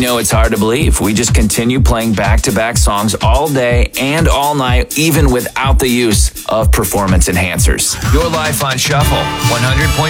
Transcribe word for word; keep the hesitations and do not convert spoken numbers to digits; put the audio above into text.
know it's hard to believe. We just continue playing back-to-back songs all day and all night, even without the use of performance enhancers. Your life on Shuffle, one hundred point